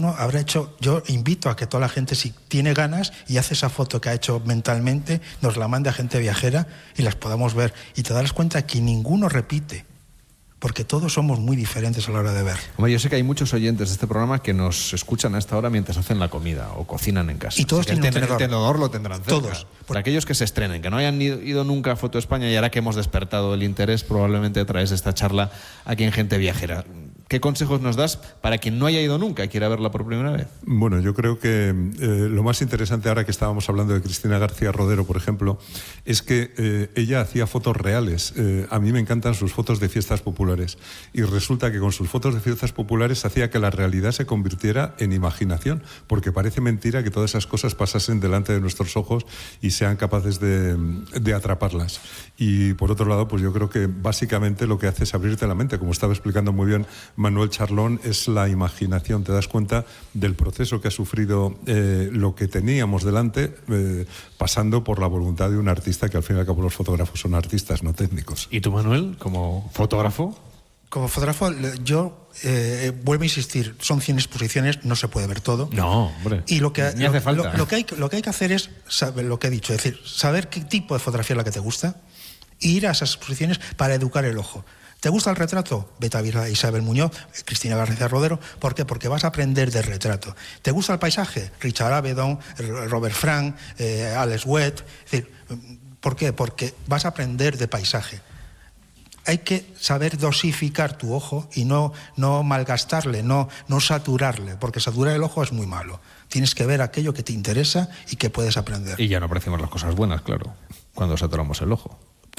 uno habrá hecho. Yo invito a que toda la gente, si tiene ganas y hace esa foto que ha hecho mentalmente, nos la mande a Gente Viajera y las podamos ver. Y te darás cuenta que ninguno repite, porque todos somos muy diferentes a la hora de ver. Hombre, yo sé que hay muchos oyentes de este programa que nos escuchan a esta hora mientras hacen la comida o cocinan en casa. Y todos tienen un tenedor. El tenedor lo tendrán cerca. Todos. Para aquellos que se estrenen, que no hayan ido nunca a Foto España y ahora que hemos despertado el interés probablemente a través de esta charla aquí en Gente Viajera. ¿Qué consejos nos das para quien no haya ido nunca y quiera verla por primera vez? Bueno, yo creo que lo más interesante ahora que estábamos hablando de Cristina García Rodero, por ejemplo, es que ella hacía fotos reales. A mí me encantan sus fotos de fiestas populares y resulta que con sus fotos de fiestas populares hacía que la realidad se convirtiera en imaginación, porque parece mentira que todas esas cosas pasasen delante de nuestros ojos y sean capaces de atraparlas. Y por otro lado, pues yo creo que básicamente lo que hace es abrirte la mente, como estaba explicando muy bien Manuel Charlón, es la imaginación. Te das cuenta del proceso que ha sufrido lo que teníamos delante, pasando por la voluntad de un artista, que al fin y al cabo los fotógrafos son artistas, no técnicos. ¿Y tú, Manuel, como fotógrafo? Como fotógrafo, yo vuelvo a insistir, son 100 exposiciones, no se puede ver todo. No, hombre, y lo que, ni hace falta. Lo que hay que hacer es saber lo que he dicho, es decir, saber qué tipo de fotografía es la que te gusta e ir a esas exposiciones para educar el ojo. ¿Te gusta el retrato? Vete a ver a Isabel Muñoz, Cristina García Rodero. ¿Por qué? Porque vas a aprender del retrato. ¿Te gusta el paisaje? Richard Avedon, Robert Frank, Alex Wett. Es decir, ¿por qué? Porque vas a aprender de paisaje. Hay que saber dosificar tu ojo y no malgastarle, no saturarle, porque saturar el ojo es muy malo. Tienes que ver aquello que te interesa y que puedes aprender. Y ya no apreciamos las cosas buenas, claro, cuando saturamos el ojo.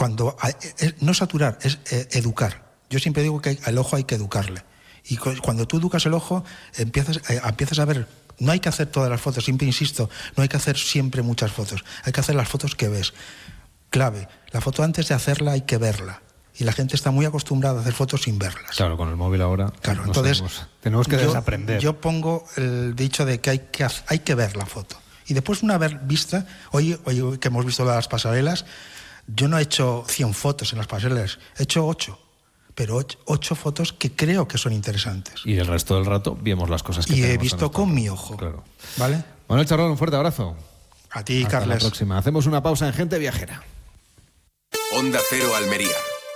No saturar, es educar. Yo siempre digo que al ojo hay que educarle. Y cuando tú educas el ojo, empiezas a ver. No hay que hacer todas las fotos, siempre insisto, no hay que hacer siempre muchas fotos. Hay que hacer las fotos que ves. Clave, la foto antes de hacerla hay que verla. Y la gente está muy acostumbrada a hacer fotos sin verlas. Claro, con el móvil ahora. Claro, entonces tenemos que desaprender. Yo pongo el dicho de que hay que ver la foto. Y después, una vez vista, hoy que hemos visto las pasarelas, yo no he hecho 100 fotos en las pasarelas, he hecho 8. Pero 8 fotos que creo que son interesantes. Y el resto del rato vemos las cosas que y tenemos. Y he visto con mi ojo. Claro. ¿Vale? Manuel Charlón, un fuerte abrazo. A ti, Hasta Carles. la próxima. Hacemos una pausa en Gente Viajera. Onda Cero Almería.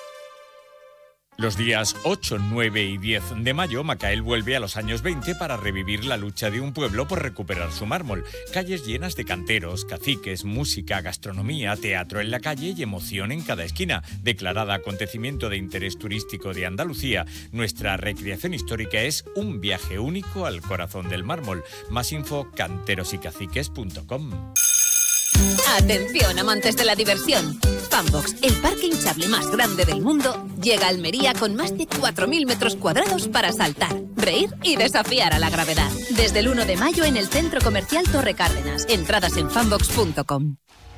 Los días 8, 9 y 10 de mayo, Macael vuelve a los años 20 para revivir la lucha de un pueblo por recuperar su mármol. Calles llenas de canteros, caciques, música, gastronomía, teatro en la calle y emoción en cada esquina. Declarada acontecimiento de interés turístico de Andalucía, nuestra recreación histórica es un viaje único al corazón del mármol. Más info, canterosycaciques.com. Atención, amantes de la diversión. Funbox, el parque hinchable más grande del mundo, llega a Almería con más de 4.000 metros cuadrados para saltar, reír y desafiar a la gravedad. Desde el 1 de mayo en el Centro Comercial Torre Cárdenas. Entradas en funbox.com.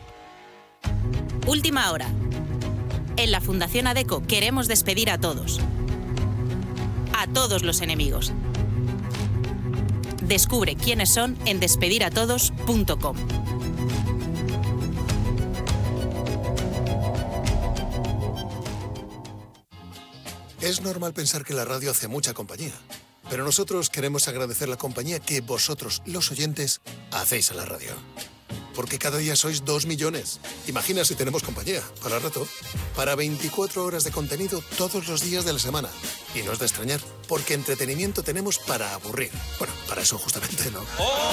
Última hora. En la Fundación ADECO queremos despedir a todos. A todos los enemigos. Descubre quiénes son en despediratodos.com. Es normal pensar que la radio hace mucha compañía, pero nosotros queremos agradecer la compañía que vosotros, los oyentes, hacéis a la radio. Porque cada día sois 2 millones. Imagina si tenemos compañía, para rato, para 24 horas de contenido todos los días de la semana. Y no es de extrañar, porque entretenimiento tenemos para aburrir. Bueno, para eso justamente, ¿no?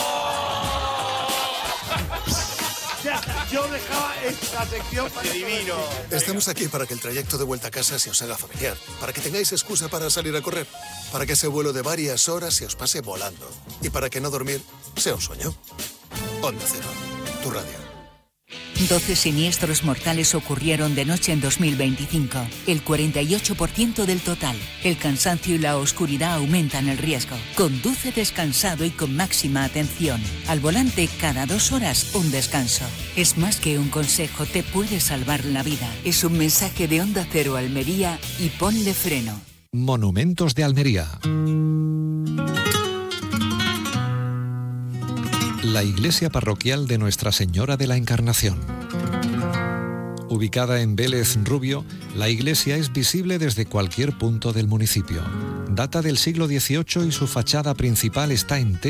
Yo dejaba esta sección para... ¡Divino! Estamos aquí para que el trayecto de vuelta a casa se os haga familiar, para que tengáis excusa para salir a correr, para que ese vuelo de varias horas se os pase volando y para que no dormir sea un sueño. Onda Cero, tu radio. 12 siniestros mortales ocurrieron de noche en 2025, el 48% del total. El cansancio y la oscuridad aumentan el riesgo. Conduce descansado y con máxima atención. Al volante, cada 2 horas, un descanso. Es más que un consejo, te puede salvar la vida. Es un mensaje de Onda Cero Almería y ponle freno. Monumentos de Almería. La iglesia parroquial de Nuestra Señora de la Encarnación. Ubicada en Vélez Rubio, la iglesia es visible desde cualquier punto del municipio. Data del siglo XVIII y su fachada principal está entera